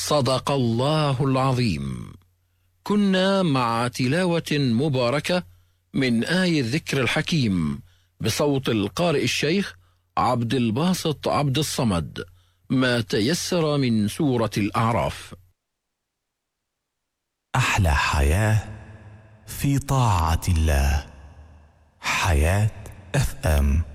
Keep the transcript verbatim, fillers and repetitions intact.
صدق الله العظيم. كنا مع تلاوة مباركة من آية الذكر الحكيم بصوت القارئ الشيخ عبد الباسط عبد الصمد، ما تيسر من سورة الأعراف. أحلى حياة في طاعة الله. حياة اف ام.